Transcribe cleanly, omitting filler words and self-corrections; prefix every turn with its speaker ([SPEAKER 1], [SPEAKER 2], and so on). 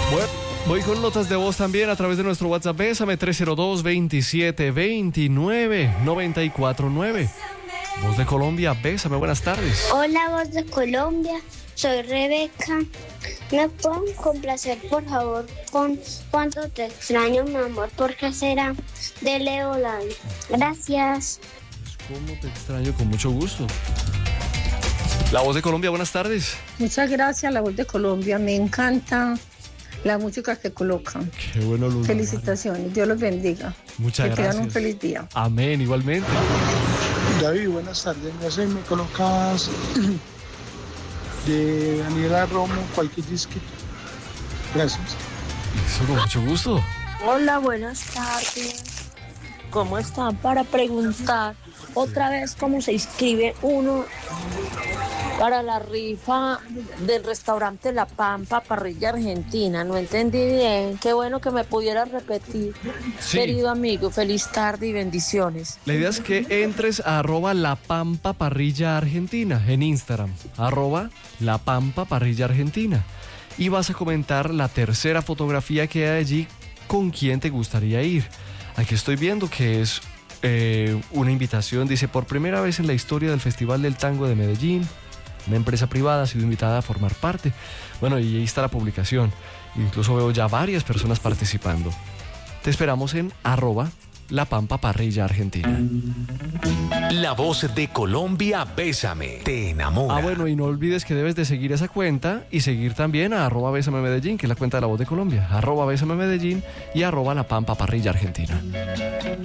[SPEAKER 1] Bueno, voy con notas de voz también a través de nuestro WhatsApp. Bésame 302-27-29-949. Voz de Colombia, bésame, buenas tardes.
[SPEAKER 2] Hola, Voz de Colombia, soy Rebeca. ¿Me pueden complacer, por favor, con Cuánto te extraño, mi amor? ¿Por qué será? De Leo Lan. Gracias.
[SPEAKER 1] ¿Cómo te extraño? Con mucho gusto. La Voz de Colombia, buenas tardes.
[SPEAKER 3] Muchas gracias, La Voz de Colombia. Me encanta la música que colocan.
[SPEAKER 1] Qué bueno, Luz.
[SPEAKER 3] Felicitaciones, Dios los bendiga.
[SPEAKER 1] Muchas
[SPEAKER 3] gracias. Que tengan un feliz día.
[SPEAKER 1] Amén, igualmente.
[SPEAKER 4] David, buenas tardes. No sé, me colocas de Daniela Romo cualquier disquito. Gracias.
[SPEAKER 1] Eso con mucho gusto.
[SPEAKER 5] Hola, buenas tardes. ¿Cómo están? Para preguntar otra vez cómo se inscribe uno para la rifa del restaurante La Pampa, parrilla argentina. No entendí bien. Qué bueno que me pudieras repetir. Sí. Querido amigo, feliz tarde y bendiciones.
[SPEAKER 1] La idea es que entres a @La Pampa Parrilla Argentina en Instagram. @La Pampa Parrilla Argentina. Y vas a comentar la tercera fotografía que hay allí con quién te gustaría ir. Aquí estoy viendo que es una invitación. Dice, por primera vez en la historia del Festival del Tango de Medellín, una empresa privada ha sido invitada a formar parte. Bueno, y ahí está la publicación. Incluso veo ya varias personas participando. Te esperamos en @La Pampa Parrilla Argentina.
[SPEAKER 6] La Voz de Colombia, bésame, te enamora.
[SPEAKER 1] Bueno, y no olvides que debes de seguir esa cuenta y seguir también a @Bésame Medellín, que es la cuenta de La Voz de Colombia. @Bésame Medellín y @La Pampa Parrilla Argentina.